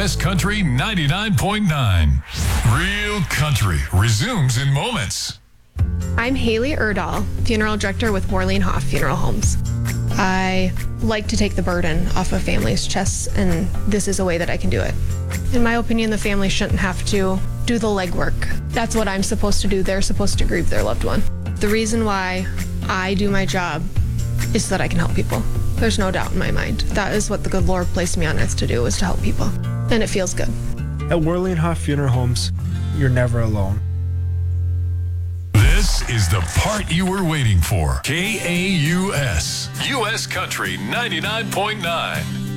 U.S. Country 99.9. Real Country resumes in moments. I'm Haley Erdahl, funeral director with Warleen Hoff Funeral Homes. I like to take the burden off of families' chests, and this is a way that I can do it. In my opinion, the family shouldn't have to do the legwork. That's what I'm supposed to do. They're supposed to grieve their loved one. The reason why I do my job is so that I can help people. There's no doubt in my mind. That is what the good Lord placed me on earth to do, is to help people. And it feels good. At Warleen Hoff Funeral Homes, you're never alone. This is the part you were waiting for. KAUS, U.S. Country 99.9.